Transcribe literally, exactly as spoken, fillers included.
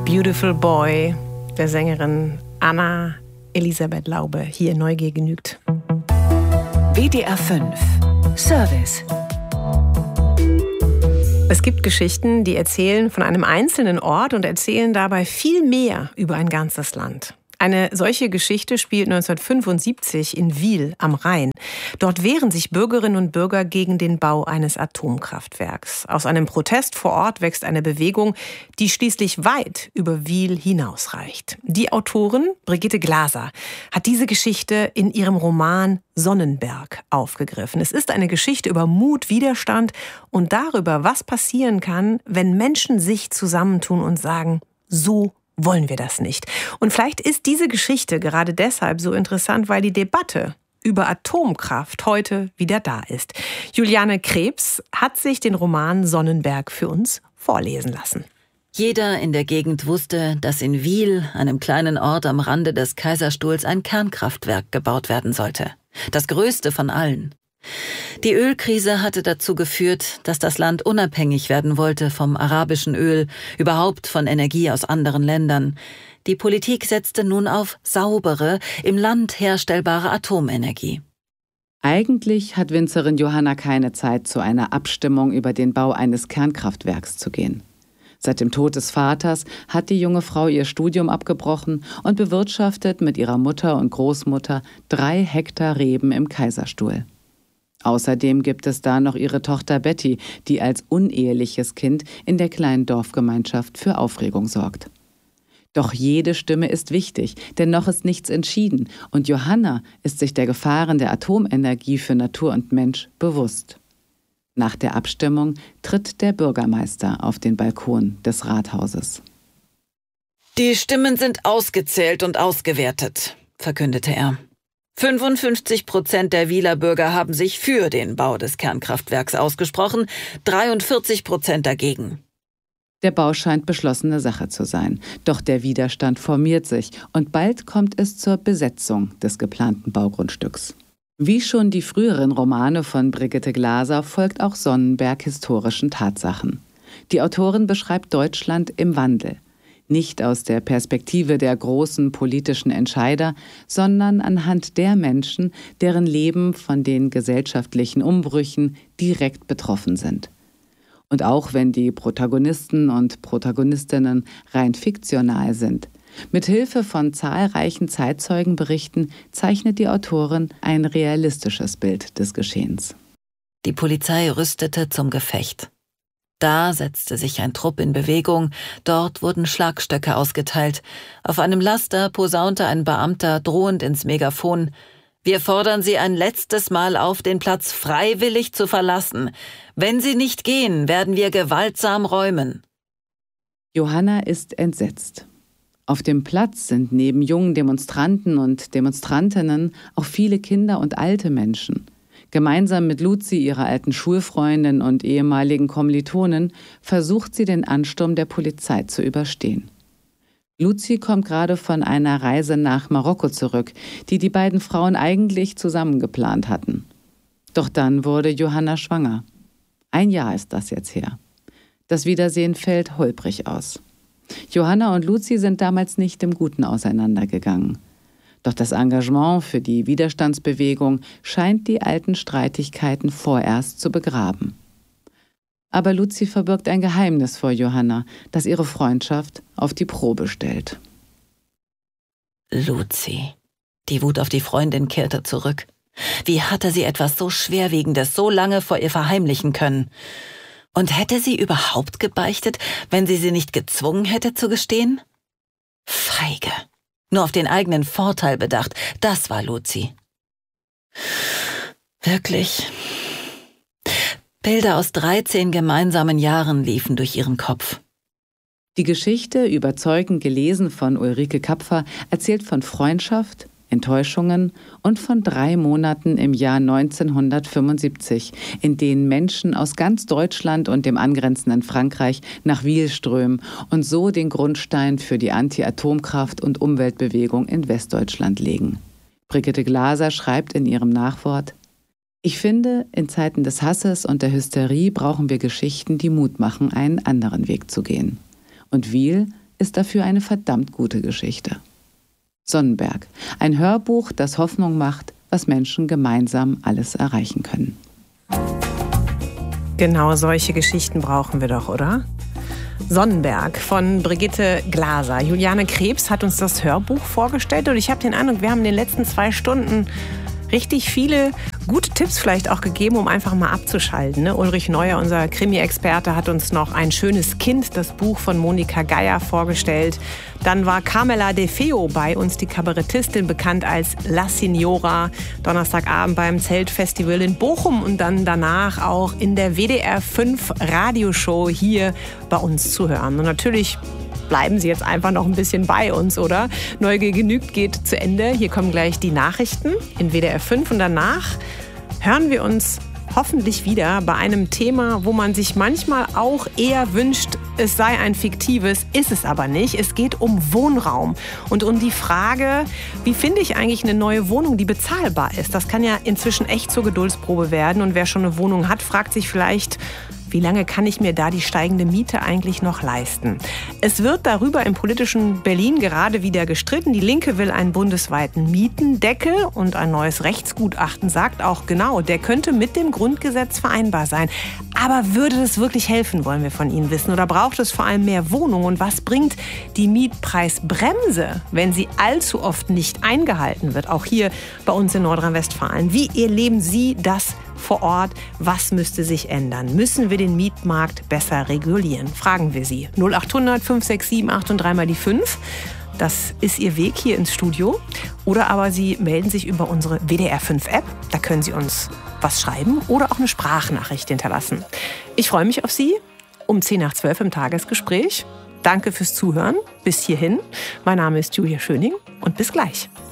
Beautiful Boy der Sängerin Anna Elisabeth Laube, hier Neugier genügt. W D R fünf Service. Es gibt Geschichten, die erzählen von einem einzelnen Ort und erzählen dabei viel mehr über ein ganzes Land. Eine solche Geschichte spielt neunzehnhundertfünfundsiebzig in Wil am Rhein. Dort wehren sich Bürgerinnen und Bürger gegen den Bau eines Atomkraftwerks. Aus einem Protest vor Ort wächst eine Bewegung, die schließlich weit über Wil hinausreicht. Die Autorin Brigitte Glaser hat diese Geschichte in ihrem Roman Sonnenberg aufgegriffen. Es ist eine Geschichte über Mut, Widerstand und darüber, was passieren kann, wenn Menschen sich zusammentun und sagen, so wollen wir das nicht. Und vielleicht ist diese Geschichte gerade deshalb so interessant, weil die Debatte über Atomkraft heute wieder da ist. Juliane Krebs hat sich den Roman Sonnenberg für uns vorlesen lassen. Jeder in der Gegend wusste, dass in Wil, einem kleinen Ort am Rande des Kaiserstuhls, ein Kernkraftwerk gebaut werden sollte. Das größte von allen. Die Ölkrise hatte dazu geführt, dass das Land unabhängig werden wollte vom arabischen Öl, überhaupt von Energie aus anderen Ländern. Die Politik setzte nun auf saubere, im Land herstellbare Atomenergie. Eigentlich hat Winzerin Johanna keine Zeit, zu einer Abstimmung über den Bau eines Kernkraftwerks zu gehen. Seit dem Tod des Vaters hat die junge Frau ihr Studium abgebrochen und bewirtschaftet mit ihrer Mutter und Großmutter drei Hektar Reben im Kaiserstuhl. Außerdem gibt es da noch ihre Tochter Betty, die als uneheliches Kind in der kleinen Dorfgemeinschaft für Aufregung sorgt. Doch jede Stimme ist wichtig, denn noch ist nichts entschieden und Johanna ist sich der Gefahren der Atomenergie für Natur und Mensch bewusst. Nach der Abstimmung tritt der Bürgermeister auf den Balkon des Rathauses. Die Stimmen sind ausgezählt und ausgewertet, verkündete er. fünfundfünfzig Prozent der Wiler Bürger haben sich für den Bau des Kernkraftwerks ausgesprochen, dreiundvierzig Prozent dagegen. Der Bau scheint beschlossene Sache zu sein, doch der Widerstand formiert sich und bald kommt es zur Besetzung des geplanten Baugrundstücks. Wie schon die früheren Romane von Brigitte Glaser folgt auch Sonnenberg historischen Tatsachen. Die Autorin beschreibt Deutschland im Wandel. Nicht aus der Perspektive der großen politischen Entscheider, sondern anhand der Menschen, deren Leben von den gesellschaftlichen Umbrüchen direkt betroffen sind. Und auch wenn die Protagonisten und Protagonistinnen rein fiktional sind, mit Hilfe von zahlreichen Zeitzeugenberichten zeichnet die Autorin ein realistisches Bild des Geschehens. Die Polizei rüstete zum Gefecht. Da setzte sich ein Trupp in Bewegung, dort wurden Schlagstöcke ausgeteilt. Auf einem Laster posaunte ein Beamter drohend ins Megafon: Wir fordern Sie ein letztes Mal auf, den Platz freiwillig zu verlassen. Wenn Sie nicht gehen, werden wir gewaltsam räumen. Johanna ist entsetzt. Auf dem Platz sind neben jungen Demonstranten und Demonstrantinnen auch viele Kinder und alte Menschen. Gemeinsam mit Luzi, ihrer alten Schulfreundin und ehemaligen Kommilitonin, versucht sie, den Ansturm der Polizei zu überstehen. Luzi kommt gerade von einer Reise nach Marokko zurück, die die beiden Frauen eigentlich zusammen geplant hatten. Doch dann wurde Johanna schwanger. Ein Jahr ist das jetzt her. Das Wiedersehen fällt holprig aus. Johanna und Luzi sind damals nicht im Guten auseinandergegangen. Doch das Engagement für die Widerstandsbewegung scheint die alten Streitigkeiten vorerst zu begraben. Aber Luzi verbirgt ein Geheimnis vor Johanna, das ihre Freundschaft auf die Probe stellt. Luzi. Die Wut auf die Freundin kehrte zurück. Wie hatte sie etwas so Schwerwiegendes so lange vor ihr verheimlichen können? Und hätte sie überhaupt gebeichtet, wenn sie sie nicht gezwungen hätte zu gestehen? Feige. Nur auf den eigenen Vorteil bedacht, das war Luzi. Wirklich. Bilder aus dreizehn gemeinsamen Jahren liefen durch ihren Kopf. Die Geschichte, überzeugend gelesen von Ulrike Kapfer, erzählt von Freundschaft, Enttäuschungen und von drei Monaten im Jahr neunzehnhundertfünfundsiebzig, in denen Menschen aus ganz Deutschland und dem angrenzenden Frankreich nach Wil strömen und so den Grundstein für die Anti-Atomkraft- und Umweltbewegung in Westdeutschland legen. Brigitte Glaser schreibt in ihrem Nachwort: Ich finde, in Zeiten des Hasses und der Hysterie brauchen wir Geschichten, die Mut machen, einen anderen Weg zu gehen. Und Wil ist dafür eine verdammt gute Geschichte. Sonnenberg, ein Hörbuch, das Hoffnung macht, was Menschen gemeinsam alles erreichen können. Genau solche Geschichten brauchen wir doch, oder? Sonnenberg von Brigitte Glaser. Juliane Krebs hat uns das Hörbuch vorgestellt und ich habe den Eindruck, wir haben in den letzten zwei Stunden richtig viele gute Tipps vielleicht auch gegeben, um einfach mal abzuschalten. Ne? Ulrich Neuer, unser Krimi-Experte, hat uns noch Ein schönes Kind, das Buch von Monika Geier, vorgestellt. Dann war Carmela De Feo bei uns, die Kabarettistin, bekannt als La Signora, Donnerstagabend beim Zeltfestival in Bochum und dann danach auch in der W D R fünf Radioshow hier bei uns zu hören. Und natürlich bleiben Sie jetzt einfach noch ein bisschen bei uns, oder? Neugier genügt geht zu Ende. Hier kommen gleich die Nachrichten in W D R fünf und danach hören wir uns hoffentlich wieder bei einem Thema, wo man sich manchmal auch eher wünscht, es sei ein fiktives, ist es aber nicht. Es geht um Wohnraum und um die Frage, wie finde ich eigentlich eine neue Wohnung, die bezahlbar ist? Das kann ja inzwischen echt zur Geduldsprobe werden und wer schon eine Wohnung hat, fragt sich vielleicht, wie lange kann ich mir da die steigende Miete eigentlich noch leisten? Es wird darüber im politischen Berlin gerade wieder gestritten. Die Linke will einen bundesweiten Mietendeckel und ein neues Rechtsgutachten sagt auch genau, der könnte mit dem Grundgesetz vereinbar sein. Aber würde das wirklich helfen, wollen wir von Ihnen wissen? Oder braucht es vor allem mehr Wohnungen? Und was bringt die Mietpreisbremse, wenn sie allzu oft nicht eingehalten wird? Auch hier bei uns in Nordrhein-Westfalen. Wie erleben Sie das vor Ort? Was müsste sich ändern? Müssen wir den Mietmarkt besser regulieren? Fragen wir Sie. null acht hundert fünf sechs sieben acht und drei mal die fünf. Das ist Ihr Weg hier ins Studio. Oder aber Sie melden sich über unsere W D R fünf App. Da können Sie uns was schreiben oder auch eine Sprachnachricht hinterlassen. Ich freue mich auf Sie um zehn nach zwölf im Tagesgespräch. Danke fürs Zuhören. Bis hierhin. Mein Name ist Julia Schöning und bis gleich.